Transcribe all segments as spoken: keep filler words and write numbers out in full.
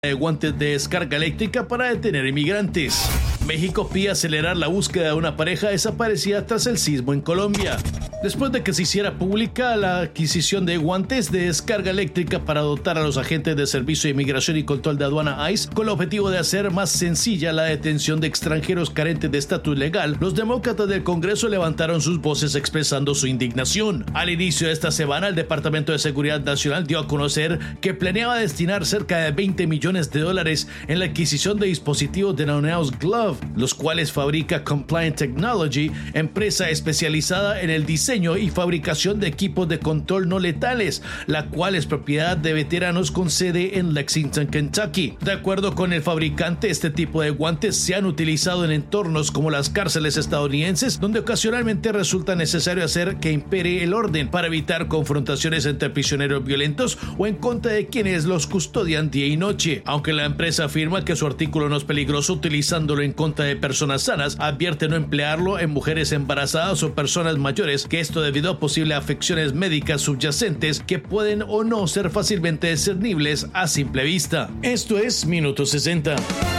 de guantes de descarga eléctrica para detener inmigrantes. México pide acelerar la búsqueda de una pareja desaparecida tras el sismo en Colombia. Después de que se hiciera pública la adquisición de guantes de descarga eléctrica para dotar a los agentes de Servicio de Inmigración y Control de Aduana I C E con el objetivo de hacer más sencilla la detención de extranjeros carentes de estatus legal, los demócratas del Congreso levantaron sus voces expresando su indignación. Al inicio de esta semana, el Departamento de Seguridad Nacional dio a conocer que planeaba destinar cerca de veinte millones de dólares en la adquisición de dispositivos denominados Glove, los cuales fabrica Compliant Technology, empresa especializada en el diseño y fabricación de equipos de control no letales, la cual es propiedad de veteranos con sede en Lexington, Kentucky. De acuerdo con el fabricante, este tipo de guantes se han utilizado en entornos como las cárceles estadounidenses, donde ocasionalmente resulta necesario hacer que impere el orden para evitar confrontaciones entre prisioneros violentos o en contra de quienes los custodian día y noche. Aunque la empresa afirma que su artículo no es peligroso utilizándolo en contra de personas sanas, advierte no emplearlo en mujeres embarazadas o personas mayores, que esto debido a posibles afecciones médicas subyacentes que pueden o no ser fácilmente discernibles a simple vista. Esto es Minuto sesenta.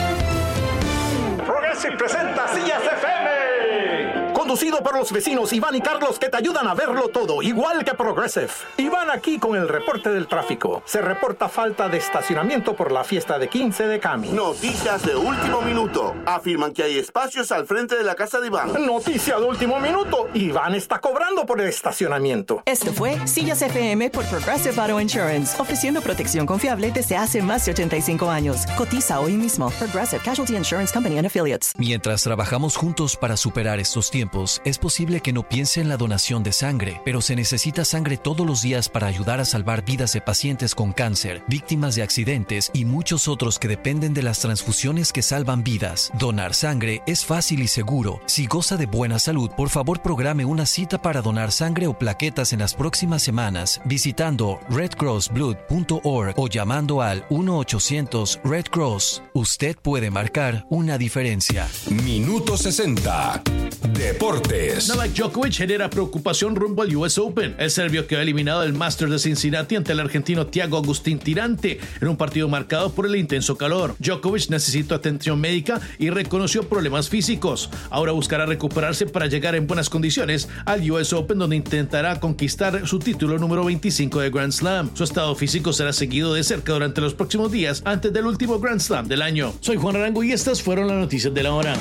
Progressive presenta Sillas F M. Conducido por los vecinos Iván y Carlos, que te ayudan a verlo todo, igual que Progressive. Iván aquí con el reporte del tráfico. Se reporta falta de estacionamiento por la fiesta de quince de Cami. Noticias de último minuto. Afirman que hay espacios al frente de la casa de Iván. Noticia de último minuto. Iván está cobrando por el estacionamiento. Esto fue Sillas F M por Progressive Auto Insurance, ofreciendo protección confiable desde hace más de ochenta y cinco años. Cotiza hoy mismo. Progressive Casualty Insurance Company and Affiliates. Mientras trabajamos juntos para superar estos tiempos, es posible que no piense en la donación de sangre, pero se necesita sangre todos los días para ayudar a salvar vidas de pacientes con cáncer, víctimas de accidentes y muchos otros que dependen de las transfusiones que salvan vidas. Donar sangre es fácil y seguro. Si goza de buena salud, por favor programe una cita para donar sangre o plaquetas en las próximas semanas visitando red cross blood punto org o llamando al uno ochocientos red cross. Usted puede marcar una diferencia. Minuto sesenta. Deportes. Novak Djokovic genera preocupación rumbo al U S Open. El serbio quedó eliminado del Masters de Cincinnati ante el argentino Thiago Agustín Tirante en un partido marcado por el intenso calor. Djokovic necesitó atención médica y reconoció problemas físicos. Ahora buscará recuperarse para llegar en buenas condiciones al U S Open, donde intentará conquistar su título número veinticinco de Grand Slam. Su estado físico será seguido de cerca durante los próximos días antes del último Grand Slam del año. Soy Juan Arango y estas fueron las noticias de la hora.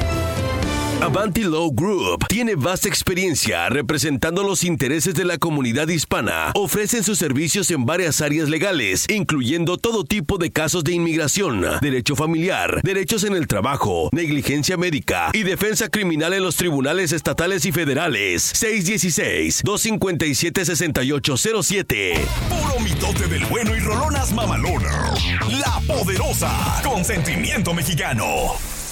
Avanti Law Group tiene vasta experiencia representando los intereses de la comunidad hispana. Ofrecen sus servicios en varias áreas legales, incluyendo todo tipo de casos de inmigración, derecho familiar, derechos en el trabajo, negligencia médica y defensa criminal en los tribunales estatales y federales. seis uno seis, dos cinco siete, seis ocho cero siete. Puro mitote del bueno y rolonas mamalona. La Poderosa, con sentimiento mexicano.